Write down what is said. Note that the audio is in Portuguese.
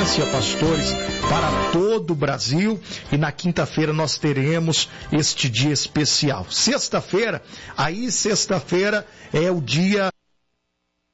Conferência, pastores para todo o Brasil, e na quinta-feira nós teremos este dia especial. Sexta-feira é o dia